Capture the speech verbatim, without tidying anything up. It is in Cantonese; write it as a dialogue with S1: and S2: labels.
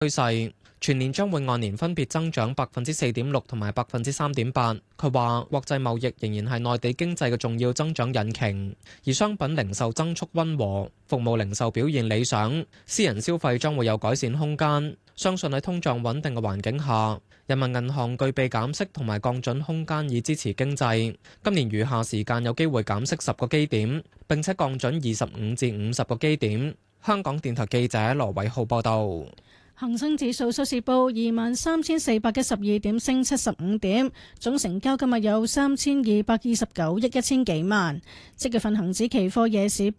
S1: 趨勢，全年將會按年分別增長百分之四點六同埋百分之三點八。佢話國際貿易仍然係內地經濟嘅重要增長引擎，而商品零售增速溫和，服務零售表現理想，私人消費將會有改善空間。相信喺通脹穩定嘅環境下，人民銀行具備減息同埋降準空間以支持經濟。今年餘下時間有機會減息十個基點，並且降準二十五至五十個基點。香港電台記者羅偉浩報道。
S2: 恒生指數收市報二萬三千四百一十二點，升七十五點，總成交今日有三千二百二十九億一千幾萬。即月份恒指期貨夜市